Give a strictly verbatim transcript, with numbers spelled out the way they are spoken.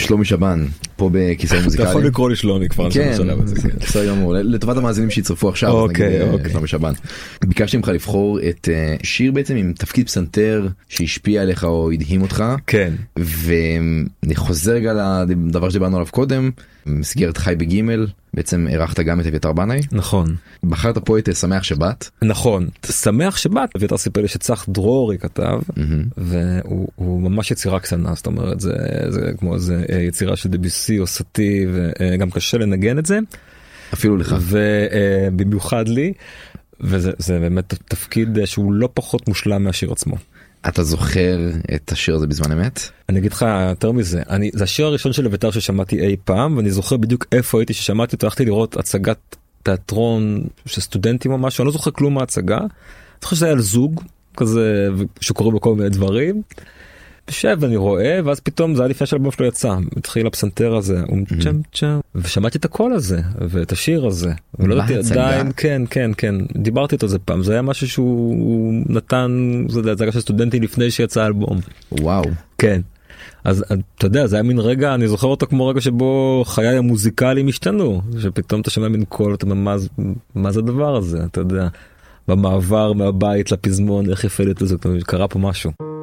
שלומי שבן, פה בכיסא מוזיקלי. אתה יכול לקרוא לי שלומי כבר. כן, בסדר גמור. לטובת המאזינים שיצרפו עכשיו, שלומי שבן. ביקשתי ממך לבחור את שיר בעצם עם תפקיד פסנתר שהשפיע עליך או הדהים אותך. כן. ואני חוזר רגע לדבר שדיברנו עליו קודם, מסגרת חי בגימל, בעצם ערכת גם את אביתר בנאי. נכון. בחרת פה את שמח שבת. נכון. שמח שבת, אביתר סיפר לי שצח דרורי כתב, והוא ממש יצירה קטנה, זאת אומרת, זה כמו איזה יצירה של דביסי או סטי, וגם קשה לנגן את זה. אפילו לך. ובמיוחד לי, וזה באמת תפקיד שהוא לא פחות מושלם מהשיר עצמו. אתה זוכר את השיר הזה בזמן אמת? אני אגיד לך יותר מזה, אני, זה השיר הראשון של אביתר ששמעתי אי פעם, ואני זוכר בדיוק איפה הייתי ששמעתי אותו, הלכתי לראות הצגת תיאטרון של סטודנטים או משהו, אני לא זוכר כלום מההצגה, אני זוכר שזה היה על זוג, כזה, שקוראים לו כל מיני דברים, יושב ואני רואה, ואז פתאום זה היה לפני שהאלבום שלו יצא, התחיל הפסנתר הזה, צ'ם צ'ם, ושמעתי את הקול הזה, ואת השיר הזה, ולא יודעתי עדיין, כן, כן, כן, דיברתי איתו זה פעם, זה היה משהו שהוא נתן, זה הצגה של סטודנטים לפני שיצא האלבום. וואו. כן. אז אתה יודע, זה היה מין רגע, אני זוכר אותו כמו רגע שבו חיי המוזיקליים השתנו, שפתאום אתה שומע מין קול, אתה אומר, מה זה הדבר הזה, אתה יודע, במעבר מהבית לפזמון, איך יפה לי את זה, קרה פה משהו.